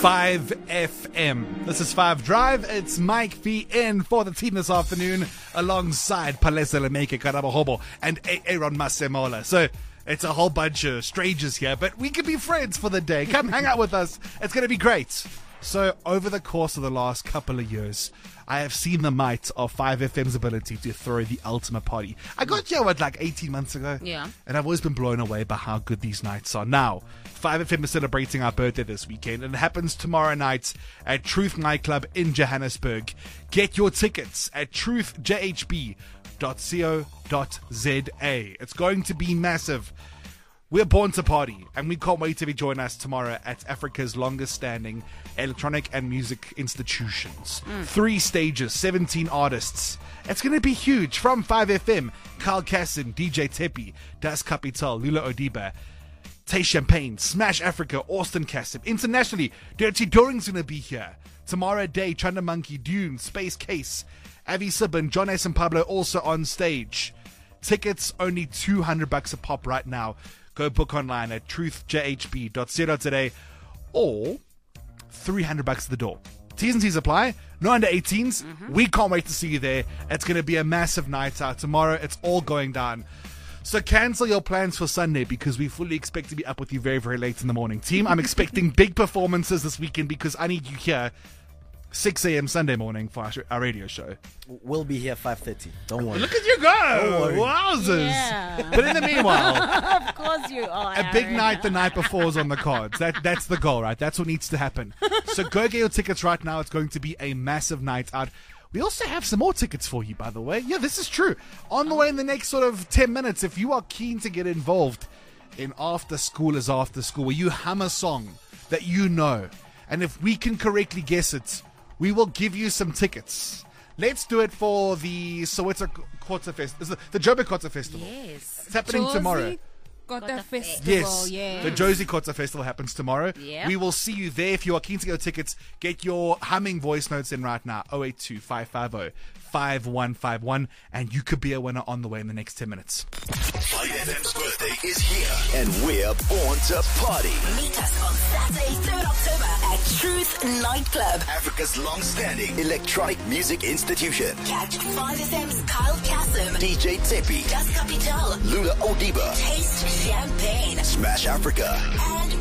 5FM. This is 5 Drive. It's Mike V in for the team this afternoon alongside Palesa Lemeke Karabahobo and Aaron Masemola. So it's a whole bunch of strangers here, but we can be friends for the day. Come hang out with us. It's going to be great. So over the course of the last couple of years, I have seen the might of 5FM's ability to throw the ultimate party. I got here, like 18 months ago? Yeah. And I've always been blown away by how good these nights are. Now, 5FM is celebrating our birthday this weekend, and it happens tomorrow night at Truth Nightclub in Johannesburg. Get your tickets at truthjhb.co.za. It's going to be massive. We're born to party, and we can't wait to be join us tomorrow at Africa's longest standing electronic and music institutions. 3 stages, 17 artists. It's going to be huge. From 5FM, Carl Cassin, DJ Tepi, Das Capital, Lula Odiba, Tay Champagne, Smash Africa, Austin Cassim. Internationally, Dirty Doring's going to be here. Tomorrow Day, Chanda Monkey, Dune, Space Case, Avi Sibin, John S. and Pablo also on stage. Tickets only $200 a pop right now. Go book online at truthjhb.co.za or $300 at the door. T's and C's apply. No under 18s. We can't wait to see you there. It's going to be a massive night out. Tomorrow, it's all going down. So cancel your plans for Sunday because we fully expect to be up with you very, very late in the morning. Team, I'm expecting big performances this weekend because I need you here 6 a.m. Sunday morning for our radio show. We'll be here 5:30. Don't worry. Look at you go! Wowzers! Yeah. But in the meanwhile, Of course you are. a big Aaron. night the night before is on the cards. That's the goal, right? That's what needs to happen. So go get your tickets right now. It's going to be a massive night out. We also have some more tickets for you, by the way. Yeah, this is true. On the way in the next sort of 10 minutes, if you are keen to get involved in After School is After School, where you hum a song that you know, and if we can correctly guess it, we will give you some tickets. Let's do it for the Soweto Quarter Fest. The Joburg Quarter Festival. Yes. It's happening tomorrow. Got the festival, Yes, yeah. the Josie Quarter Festival happens tomorrow. Yep. We will see you there. If you are keen to get tickets, get your humming voice notes in right now. 082-550-5151, and you could be a winner on the way in the next 10 minutes. 5FM's birthday is here, and we're born to party. Meet us on Saturday, 3rd October at Truth Nightclub. Africa's long-standing electronic music institution. Catch 5FM's Kyle Kassim, DJ Tepi, Das Capital, Lula Odiba, Taste Champagne, Smash Africa, and